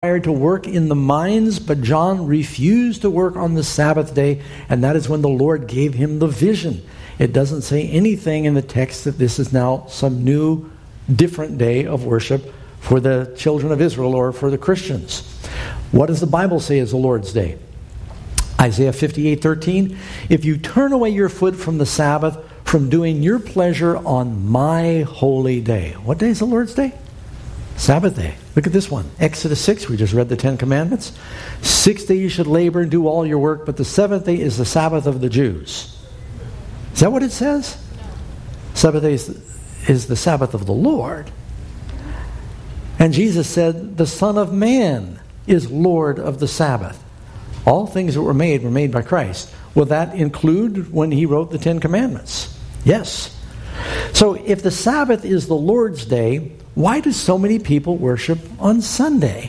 to work in the mines, but John refused to work on the Sabbath day, and that is when the Lord gave him the vision. It doesn't say anything in the text that this is now some new, different day of worship for the children of Israel or for the Christians. What does the Bible say is the Lord's day? Isaiah 58:13, if you turn away your foot from the Sabbath, from doing your pleasure on my holy day. What day is the Lord's day? Sabbath day. Look at this one. Exodus 6, we just read the 10 Commandments. 6th day you should labor and do all your work, but the 7th day is the Sabbath of the Jews. Is that what it says? Sabbath day is the Sabbath of the Lord. And Jesus said, the Son of Man is Lord of the Sabbath. All things that were made by Christ. Will that include when he wrote the 10 Commandments? Yes. So if the Sabbath is the Lord's day, why do so many people worship on Sunday?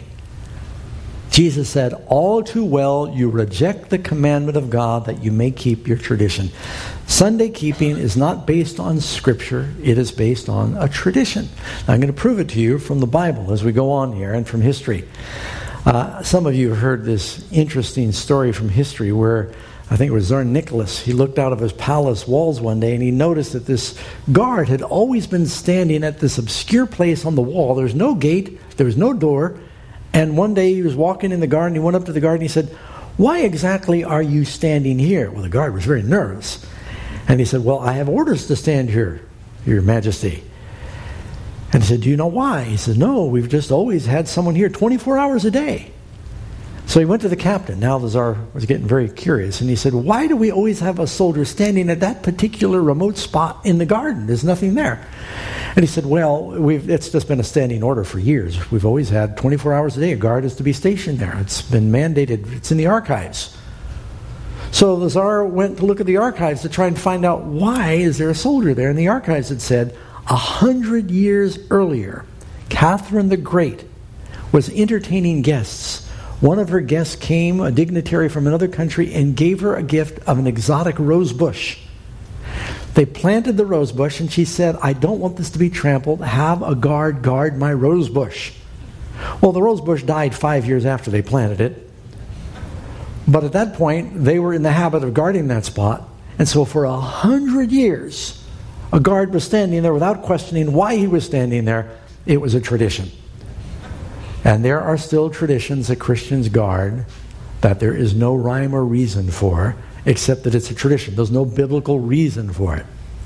Jesus said, all too well you reject the commandment of God that you may keep your tradition. Sunday keeping is not based on Scripture. It is based on a tradition. Now, I'm going to prove it to you from the Bible as we go on here and from history. Some of you have heard this interesting story from history where I think it was Tsar Nicholas. He looked out of his palace walls one day and he noticed that this guard had always been standing at this obscure place on the wall. There was no gate, there was no door. And one day he was walking in the garden. He went up to the guard and he said, why exactly are you standing here? Well, the guard was very nervous. And he said, well, I have orders to stand here, Your Majesty. And he said, do you know why? He said, no, we've just always had someone here 24 hours a day. So he went to the captain. Now the Tsar was getting very curious. And he said, why do we always have a soldier standing at that particular remote spot in the garden? There's nothing there. And he said, well, it's just been a standing order for years. We've always had 24 hours a day. A guard is to be stationed there. It's been mandated. It's in the archives. So the Tsar went to look at the archives to try and find out why is there a soldier there. And the archives had said, 100 years earlier, Catherine the Great was entertaining guests. One of her guests came, a dignitary from another country, and gave her a gift of an exotic rose bush. They planted the rose bush, and she said, I don't want this to be trampled. Have a guard my rose bush. Well, the rose bush died 5 years after they planted it. But at that point, they were in the habit of guarding that spot. And so for 100 years, a guard was standing there without questioning why he was standing there. It was a tradition. And there are still traditions that Christians guard that there is no rhyme or reason for, except that it's a tradition. There's no biblical reason for it.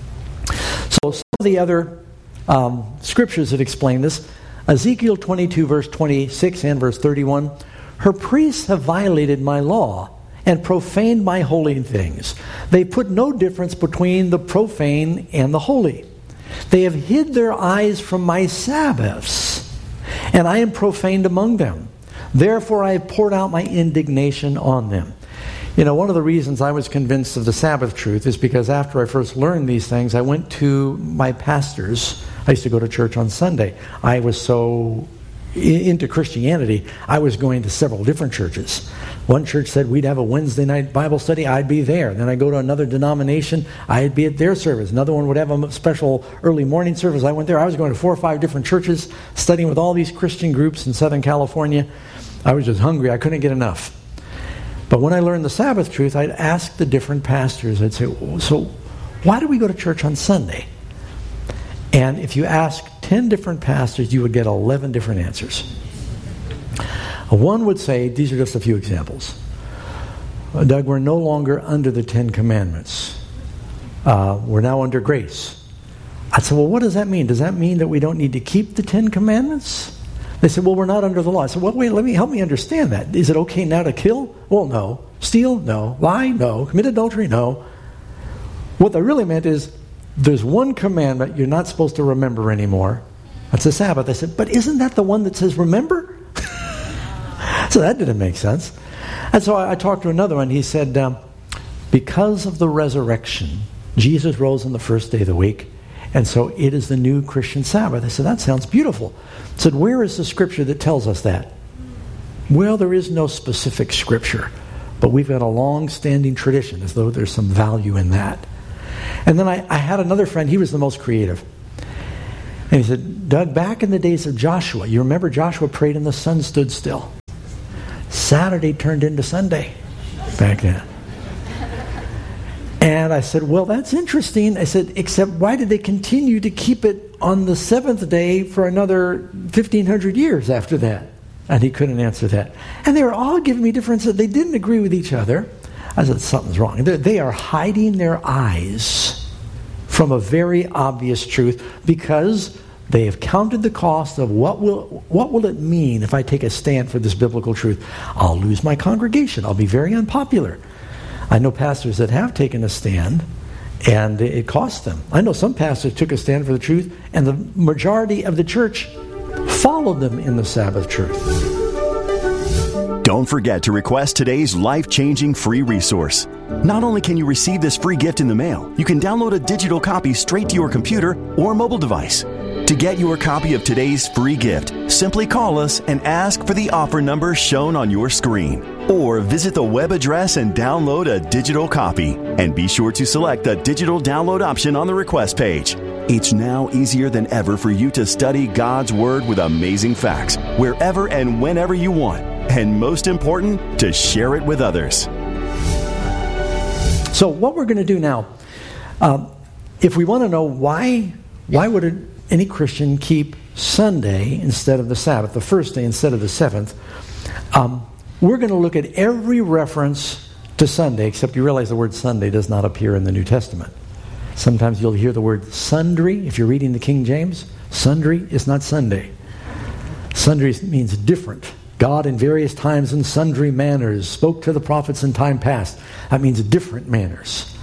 So some of the other scriptures that explain this, Ezekiel 22, verse 26 and verse 31, her priests have violated my law and profaned my holy things. They put no difference between the profane and the holy. They have hid their eyes from my Sabbaths, and I am profaned among them. Therefore I have poured out my indignation on them. You know, one of the reasons I was convinced of the Sabbath truth is because after I first learned these things, I went to my pastors. I used to go to church on Sunday. I was so into Christianity, I was going to several different churches. One church said we'd have a Wednesday night Bible study, I'd be there. Then I go to another denomination, I'd be at their service. Another one would have a special early morning service. I went there. I was going to 4 or 5 different churches, studying with all these Christian groups in Southern California. I was just hungry. I couldn't get enough. But when I learned the Sabbath truth, I'd ask the different pastors, I'd say, so why do we go to church on Sunday? And if you ask 10 different pastors, you would get 11 different answers. One would say, these are just a few examples. Doug, we're no longer under the 10 Commandments. We're now under grace. I said, well, what does that mean? Does that mean that we don't need to keep the 10 Commandments? They said, well, we're not under the law. I said, well, wait, help me understand that. Is it okay now to kill? Well, no. Steal? No. Lie? No. Commit adultery? No. What they really meant is, there's one commandment you're not supposed to remember anymore. That's the Sabbath. I said, but isn't that the one that says remember? So that didn't make sense. And so I talked to another one. He said, because of the resurrection, Jesus rose on the first day of the week, and so it is the new Christian Sabbath. I said, that sounds beautiful. I said, where is the scripture that tells us that? Well, there is no specific scripture, but we've got a long-standing tradition, as though there's some value in that. And then I had another friend, he was the most creative. And he said, Doug, back in the days of Joshua, you remember Joshua prayed and the sun stood still. Saturday turned into Sunday back then. And I said, well, that's interesting. I said, except why did they continue to keep it on the seventh day for another 1,500 years after that? And he couldn't answer that. And they were all giving me different answers. They didn't agree with each other. I said, something's wrong. They are hiding their eyes from a very obvious truth because they have counted the cost of what will it mean if I take a stand for this biblical truth? I'll lose my congregation. I'll be very unpopular. I know pastors that have taken a stand, and it cost them. I know some pastors took a stand for the truth, and the majority of the church followed them in the Sabbath truth. Don't forget to request today's life-changing free resource. Not only can you receive this free gift in the mail, you can download a digital copy straight to your computer or mobile device. To get your copy of today's free gift, simply call us and ask for the offer number shown on your screen. Or visit the web address and download a digital copy. And be sure to select the digital download option on the request page. It's now easier than ever for you to study God's Word with amazing facts, wherever and whenever you want. And most important, to share it with others. So what we're going to do now, if we want to know why would any Christian keep Sunday instead of the Sabbath, the first day instead of the seventh, we're going to look at every reference to Sunday, except you realize the word Sunday does not appear in the New Testament. Sometimes you'll hear the word sundry. If you're reading the King James, sundry is not Sunday. Sundry means different. God in various times and sundry manners spoke to the prophets in time past. That means different manners.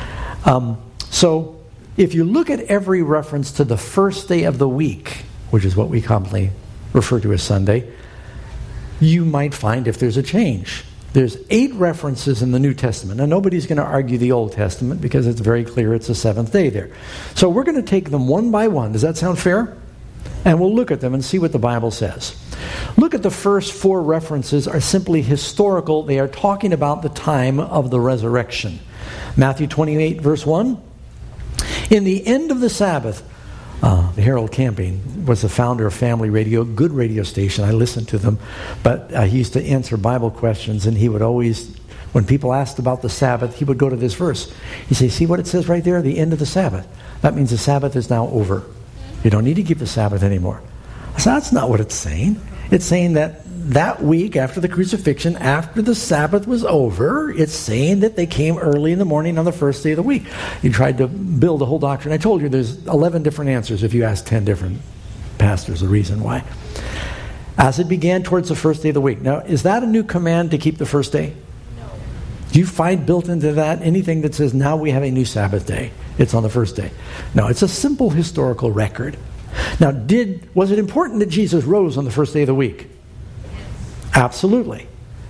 So if you look at every reference to the first day of the week, which is what we commonly refer to as Sunday, you might find if there's a change. There's 8 references in the New Testament. Now, nobody's going to argue the Old Testament because it's very clear it's the seventh day there. So we're going to take them one by one. Does that sound fair? And we'll look at them and see what the Bible says. Look at the first 4 references are simply historical. They are talking about the time of the resurrection. Matthew 28, verse 1. In the end of the Sabbath, Harold Camping was the founder of Family Radio, good radio station. I listened to them. But he used to answer Bible questions, and he would always, when people asked about the Sabbath, he would go to this verse. He'd say, see what it says right there? The end of the Sabbath. That means the Sabbath is now over. You don't need to keep the Sabbath anymore. I said, that's not what it's saying. It's saying that week after the crucifixion, after the Sabbath was over, it's saying that they came early in the morning on the first day of the week. He tried to build a whole doctrine. I told you there's 11 different answers if you ask 10 different pastors the reason why. As it began towards the first day of the week. Now, is that a new command to keep the first day? No. Do you find built into that anything that says now we have a new Sabbath day? It's on the first day. No, it's a simple historical record. Now, was it important that Jesus rose on the first day of the week? Absolutely.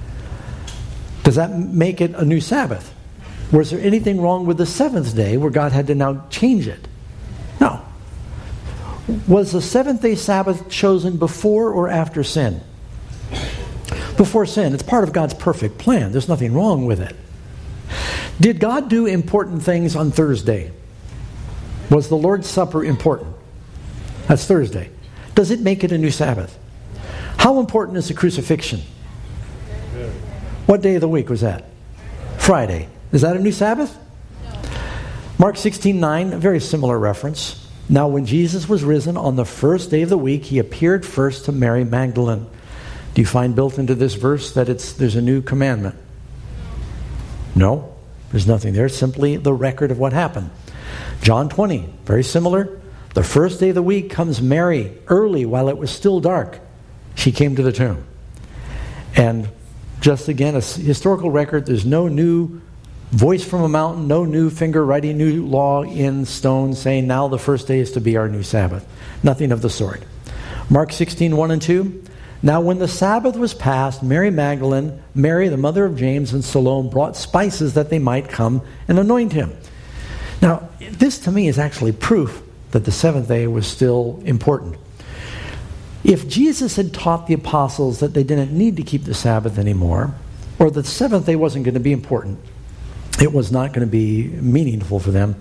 Does that make it a new Sabbath? Was there anything wrong with the seventh day where God had to now change it? No. Was the seventh day Sabbath chosen before or after sin? Before sin. It's part of God's perfect plan. There's nothing wrong with it. Did God do important things on Thursday? Was the Lord's Supper important? That's Thursday. Does it make it a new Sabbath? How important is the crucifixion? What day of the week was that? Friday. Is that a new Sabbath? Mark 16:9, a very similar reference. Now when Jesus was risen on the first day of the week, he appeared first to Mary Magdalene. Do you find built into this verse that there's a new commandment? No, there's nothing there. It's simply the record of what happened. John 20, very similar. The first day of the week comes Mary early while it was still dark. She came to the tomb. And just again, a historical record, there's no new voice from a mountain, no new finger writing new law in stone saying now the first day is to be our new Sabbath. Nothing of the sort. Mark 16:1 and 2. Now when the Sabbath was past, Mary Magdalene, Mary the mother of James, and Salome brought spices that they might come and anoint him. Now, this to me is actually proof that the seventh day was still important. If Jesus had taught the apostles that they didn't need to keep the Sabbath anymore, or that the seventh day wasn't going to be important, it was not going to be meaningful for them,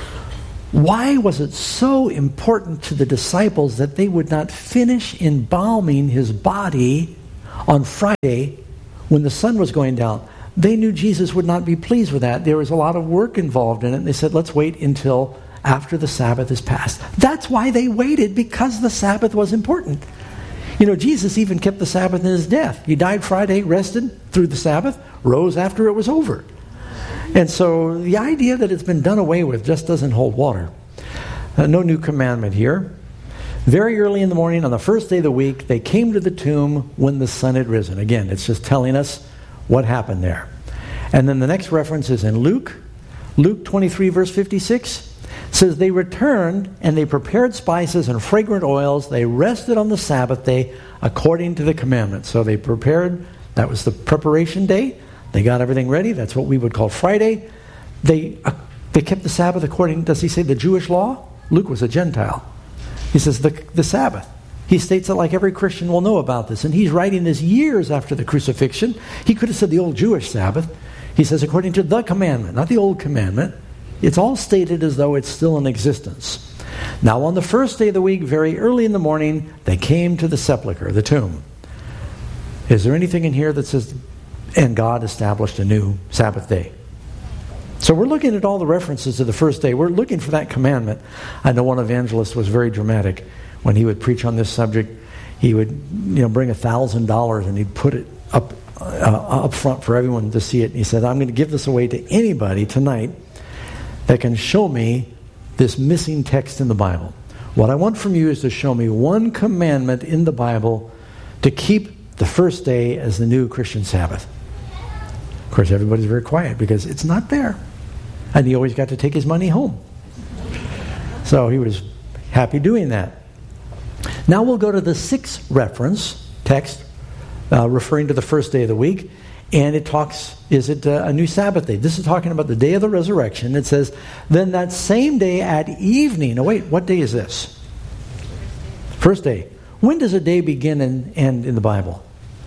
why was it so important to the disciples that they would not finish embalming his body on Friday when the sun was going down. They knew Jesus would not be pleased with that. There was a lot of work involved in it. And they said, let's wait until after the Sabbath is past. That's why they waited, because the Sabbath was important. You know, Jesus even kept the Sabbath in his death. He died Friday, rested through the Sabbath, rose after it was over. And so the idea that it's been done away with just doesn't hold water. No new commandment here. Very early in the morning, on the first day of the week, they came to the tomb when the sun had risen. Again, it's just telling us what happened there. And then the next reference is in Luke. Luke 23, verse 56 says, they returned and they prepared spices and fragrant oils. They rested on the Sabbath day according to the commandment. So they prepared, that was the preparation day. They got everything ready. That's what we would call Friday. They kept the Sabbath according, does he say the Jewish law? Luke was a Gentile. He says the Sabbath. He states it like every Christian will know about this. And he's writing this years after the crucifixion. He could have said the old Jewish Sabbath. He says according to the commandment, not the old commandment. It's all stated as though it's still in existence. Now on the first day of the week, very early in the morning, they came to the sepulchre, the tomb. Is there anything in here that says, and God established a new Sabbath day? So we're looking at all the references to the first day. We're looking for that commandment. I know one evangelist was very dramatic. When he would preach on this subject, he would bring $1,000 and he'd put it up front for everyone to see it. And he said, I'm going to give this away to anybody tonight that can show me this missing text in the Bible. What I want from you is to show me one commandment in the Bible to keep the first day as the new Christian Sabbath. Of course, everybody's very quiet because it's not there. And he always got to take his money home. So he was happy doing that. Now we'll go to the sixth reference text referring to the first day of the week. And it talks, is it a new Sabbath day? This is talking about the day of the resurrection. It says, then that same day at evening. Oh wait, what day is this? First day. When does a day begin and end in the Bible?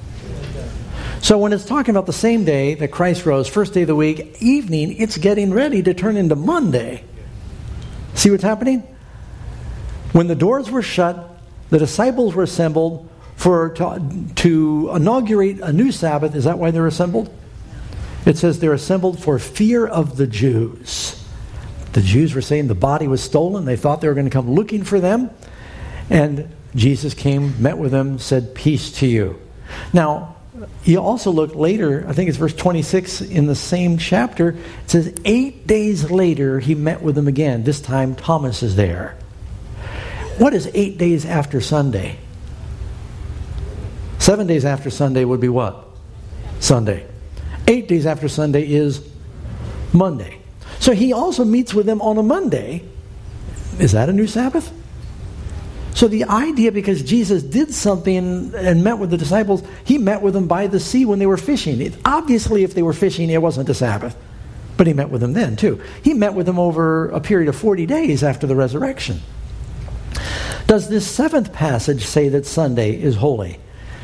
So when it's talking about the same day that Christ rose, first day of the week, evening, it's getting ready to turn into Monday. See what's happening? When the doors were shut, the disciples were assembled to inaugurate a new Sabbath. Is that why they're assembled? It says they're assembled for fear of the Jews. The Jews were saying the body was stolen. They thought they were going to come looking for them. And Jesus came, met with them, said, peace to you. Now, you also look later, I think it's verse 26 in the same chapter. It says 8 days later he met with them again. This time Thomas is there. What is 8 days after Sunday? 7 days after Sunday would be what? Sunday. 8 days after Sunday is Monday. So he also meets with them on a Monday. Is that a new Sabbath? So the idea, because Jesus did something and met with the disciples, he met with them by the sea when they were fishing. Obviously, if they were fishing, it wasn't a Sabbath. But he met with them then, too. He met with them over a period of 40 days after the resurrection. Does this seventh passage say that Sunday is holy?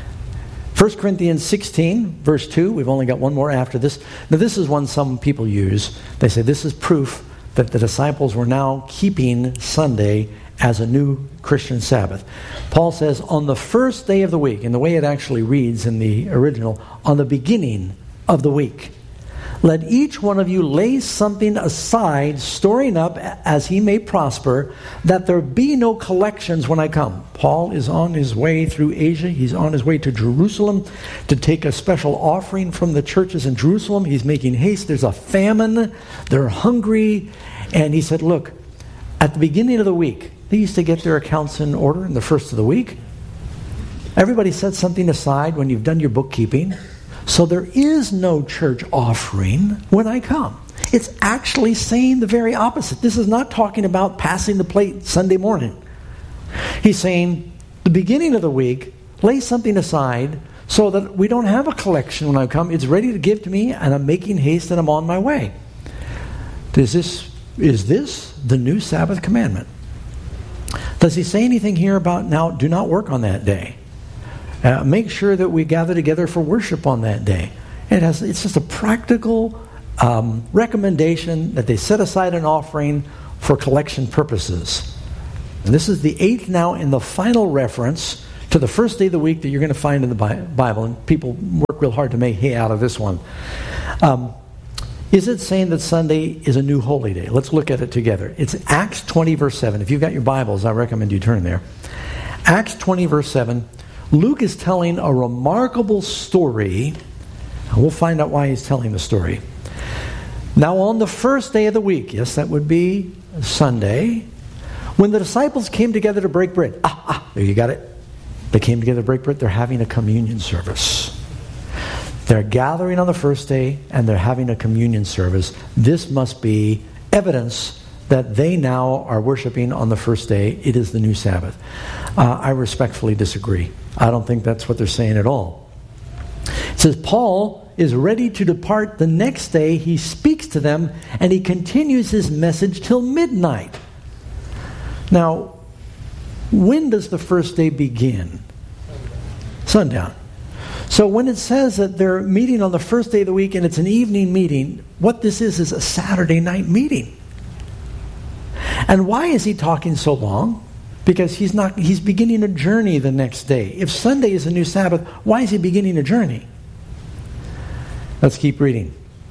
1 Corinthians 16, verse 2. We've only got one more after this. Now, this is one some people use. They say this is proof that the disciples were now keeping Sunday as a new Christian Sabbath. Paul says, on the first day of the week, and the way it actually reads in the original, on the beginning of the week, let each one of you lay something aside, storing up as he may prosper, that there be no collections when I come. Paul is on his way through Asia. He's on his way to Jerusalem to take a special offering from the churches in Jerusalem. He's making haste. There's a famine. They're hungry. And he said, look, at the beginning of the week, they used to get their accounts in order in the first of the week. Everybody set something aside when you've done your bookkeeping. So there is no church offering when I come. It's actually saying the very opposite. This is not talking about passing the plate Sunday morning. He's saying, the beginning of the week, lay something aside so that we don't have a collection when I come. It's ready to give to me, and I'm making haste and I'm on my way. Is this the new Sabbath commandment? Does he say anything here about, now, do not work on that day? Make sure that we gather together for worship on that day. It's just a practical recommendation that they set aside an offering for collection purposes. And this is the eighth now and the final reference to to the first day of the week that you're going to find in the Bible, and people work real hard to make hay out of this one. Is it saying that Sunday is a new holy day? Let's look at it together. It's Acts 20, verse 7. If you've got your Bibles, I recommend you turn there. Acts 20, verse 7. Luke is telling a remarkable story. We'll find out why he's telling the story. Now on the first day of the week, yes, that would be Sunday, when the disciples came together to break bread. There you got it. They came together to break bread. They're having a communion service. They're gathering on the first day, and they're having a communion service. This must be evidence that they now are worshiping on the first day. It is the new Sabbath. I respectfully disagree. I don't think that's what they're saying at all. It says Paul is ready to depart the next day. He speaks to them, and he continues his message till midnight. Now, when does the first day begin? Sundown. So when it says that they're meeting on the first day of the week and it's an evening meeting, what this is a Saturday night meeting. And why is he talking so long? Because he's beginning a journey the next day. If Sunday is a new Sabbath, why is he beginning a journey? Let's keep reading.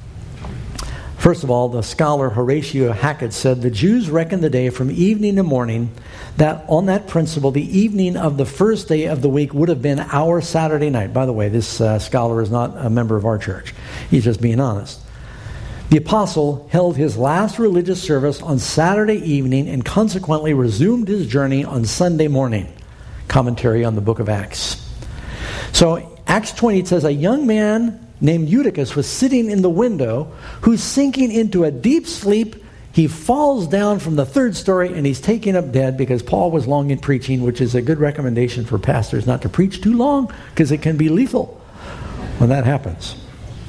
First of all, the scholar Horatio Hackett said, the Jews reckoned the day from evening to morning, that on that principle, the evening of the first day of the week would have been our Saturday night. By the way, this scholar is not a member of our church. He's just being honest. The apostle held his last religious service on Saturday evening and consequently resumed his journey on Sunday morning. Commentary on the book of Acts. So Acts 20, it says, a young man named Eutychus was sitting in the window, who's sinking into a deep sleep. He falls down from the third story and he's taken up dead, because Paul was long in preaching, which is a good recommendation for pastors not to preach too long, because it can be lethal when that happens.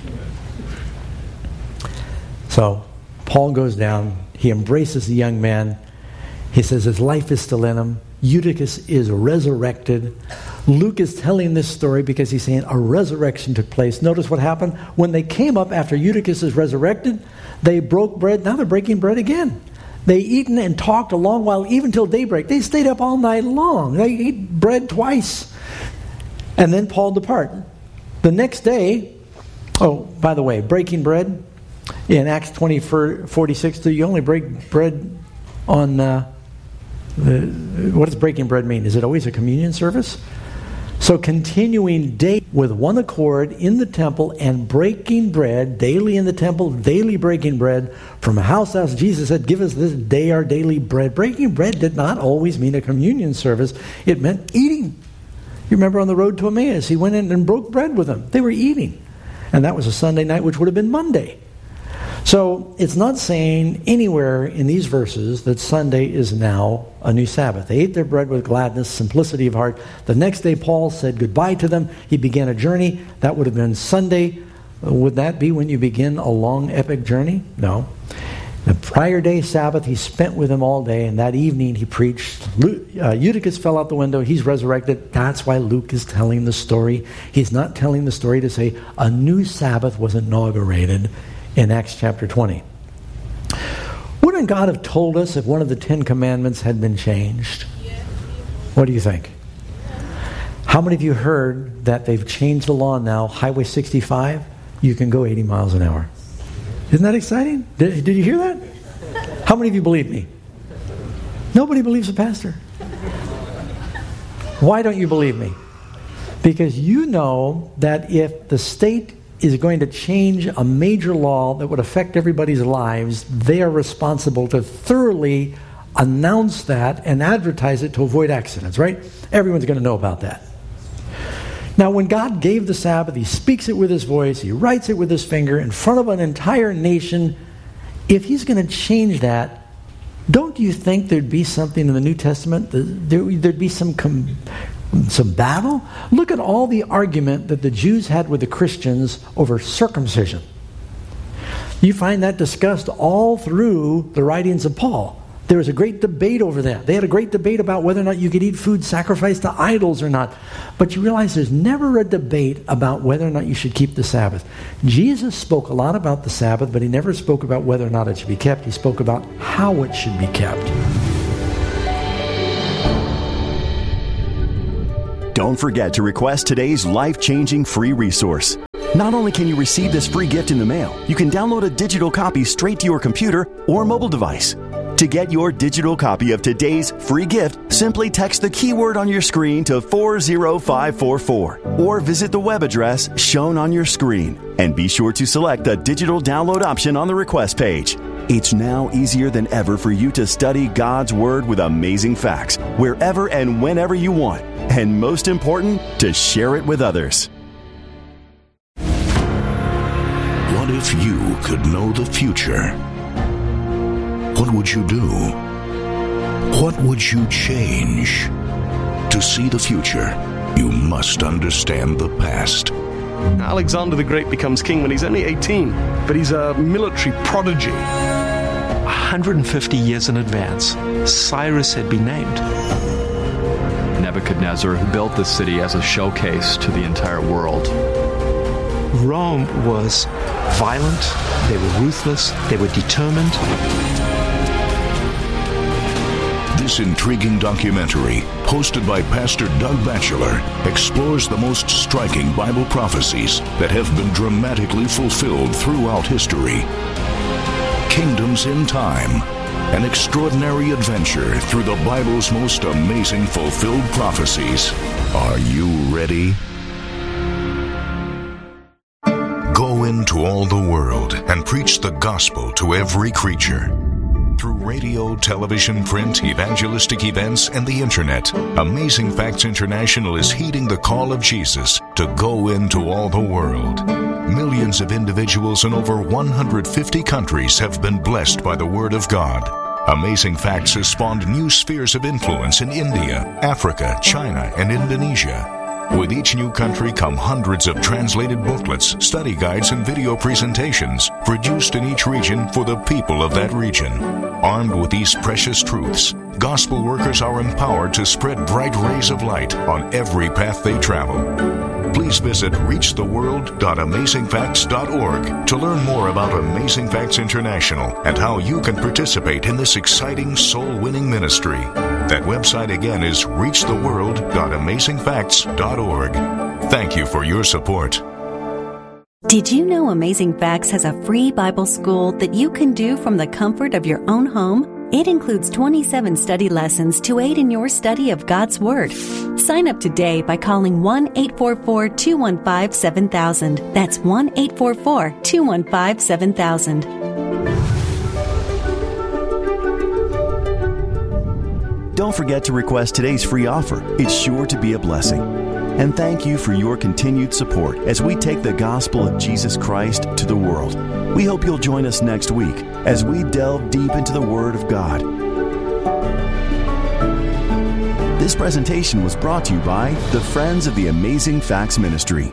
So Paul goes down. He embraces the young man. He says his life is still in him. Eutychus is resurrected. Luke is telling this story because he's saying a resurrection took place. Notice what happened. When they came up after Eutychus is resurrected, they broke bread. Now they're breaking bread again. They eaten and talked a long while, even till daybreak. They stayed up all night long. They ate bread twice. And then Paul departed. The next day, oh, by the way, breaking bread, in Acts 20:46, you only break bread on, what does breaking bread mean? Is it always a communion service? So continuing day with one accord in the temple and breaking bread daily in the temple, daily breaking bread from house to house. Jesus said, give us this day our daily bread. Breaking bread did not always mean a communion service. It meant eating. You remember on the road to Emmaus, he went in and broke bread with them. They were eating. And that was a Sunday night, which would have been Monday. So it's not saying anywhere in these verses that Sunday is now a new Sabbath. They ate their bread with gladness, simplicity of heart. The next day Paul said goodbye to them. He began a journey. That would have been Sunday. Would that be when you begin a long epic journey? No. The prior day Sabbath he spent with them all day, and that evening he preached. Eutychus fell out the window. He's resurrected. That's why Luke is telling the story. He's not telling the story to say a new Sabbath was inaugurated in Acts chapter 20. Wouldn't God have told us if one of the 10 commandments had been changed? What do you think? How many of you heard that they've changed the law now? Highway 65, you can go 80 miles an hour. Isn't that exciting? Did you hear that? How many of you believe me? Nobody believes the pastor. Why don't you believe me? Because you know that if the state is going to change a major law that would affect everybody's lives, they are responsible to thoroughly announce that and advertise it to avoid accidents, right? Everyone's going to know about that. Now, when God gave the Sabbath, he speaks it with his voice, he writes it with his finger in front of an entire nation. If he's going to change that, don't you think there'd be something in the New Testament? There'd be some battle? Look at all the argument that the Jews had with the Christians over circumcision. You find that discussed all through the writings of Paul. There was a great debate over that. They had a great debate about whether or not you could eat food sacrificed to idols or not. But you realize there's never a debate about whether or not you should keep the Sabbath. Jesus spoke a lot about the Sabbath, but he never spoke about whether or not it should be kept. He spoke about how it should be kept. Don't forget to request today's life-changing free resource. Not only can you receive this free gift in the mail, you can download a digital copy straight to your computer or mobile device. To get your digital copy of today's free gift, simply text the keyword on your screen to 40544 or visit the web address shown on your screen. And be sure to select the digital download option on the request page. It's now easier than ever for you to study God's Word with amazing facts wherever and whenever you want. And most important, to share it with others. What if you could know the future? What would you do? What would you change? To see the future, you must understand the past. Alexander the Great becomes king when he's only 18, but he's a military prodigy. 150 years in advance, Cyrus had been named. Nebuchadnezzar, who built this city as a showcase to the entire world. Rome was violent, they were ruthless, they were determined. This intriguing documentary, hosted by Pastor Doug Batchelor, explores the most striking Bible prophecies that have been dramatically fulfilled throughout history. Kingdoms in Time, an extraordinary adventure through the Bible's most amazing fulfilled prophecies. Are you ready? Go into all the world and preach the gospel to every creature. Through radio, television, print, evangelistic events, and the internet, Amazing Facts International is heeding the call of Jesus to go into all the world. Millions of individuals in over 150 countries have been blessed by the Word of God. Amazing Facts has spawned new spheres of influence in India, Africa, China, and Indonesia. With each new country come hundreds of translated booklets, study guides, and video presentations produced in each region for the people of that region. Armed with these precious truths, gospel workers are empowered to spread bright rays of light on every path they travel. Please visit reachtheworld.amazingfacts.org to learn more about Amazing Facts International and how you can participate in this exciting soul-winning ministry. That website again is reachtheworld.amazingfacts.org. Thank you for your support. Did you know Amazing Facts has a free Bible school that you can do from the comfort of your own home? It includes 27 study lessons to aid in your study of God's Word. Sign up today by calling 1-844-215-7000. That's 1-844-215-7000. Don't forget to request today's free offer. It's sure to be a blessing. And thank you for your continued support as we take the gospel of Jesus Christ to the world. We hope you'll join us next week as we delve deep into the Word of God. This presentation was brought to you by the Friends of the Amazing Facts Ministry.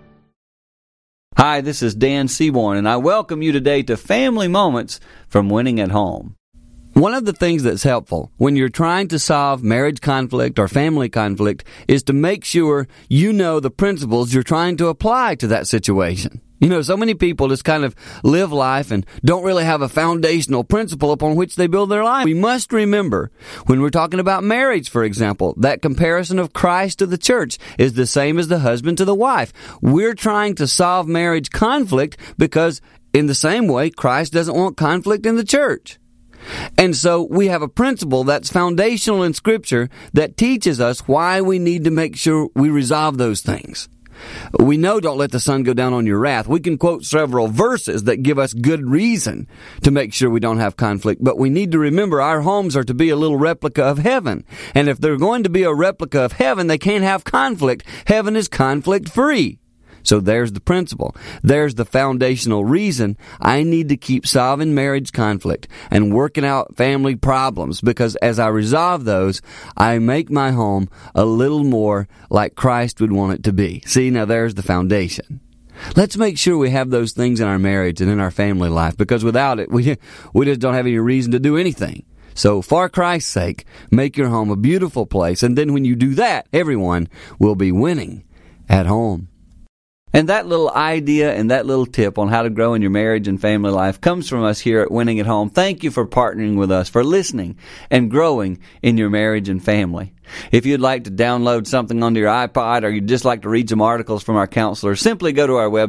Hi, this is Dan Seaborn, and I welcome you today to Family Moments from Winning at Home. One of the things that's helpful when you're trying to solve marriage conflict or family conflict is to make sure you know the principles you're trying to apply to that situation. You know, so many people just kind of live life and don't really have a foundational principle upon which they build their life. We must remember, when we're talking about marriage, for example, that comparison of Christ to the church is the same as the husband to the wife. We're trying to solve marriage conflict because, in the same way, Christ doesn't want conflict in the church. And so we have a principle that's foundational in Scripture that teaches us why we need to make sure we resolve those things. We know don't let the sun go down on your wrath. We can quote several verses that give us good reason to make sure we don't have conflict. But we need to remember our homes are to be a little replica of heaven. And if they're going to be a replica of heaven, they can't have conflict. Heaven is conflict-free. So there's the principle. There's the foundational reason I need to keep solving marriage conflict and working out family problems, because as I resolve those, I make my home a little more like Christ would want it to be. See, now there's the foundation. Let's make sure we have those things in our marriage and in our family life, because without it, we just don't have any reason to do anything. So for Christ's sake, make your home a beautiful place, and then when you do that, everyone will be winning at home. And that little idea and that little tip on how to grow in your marriage and family life comes from us here at Winning at Home. Thank you for partnering with us, for listening and growing in your marriage and family. If you'd like to download something onto your iPod or you'd just like to read some articles from our counselors, simply go to our website,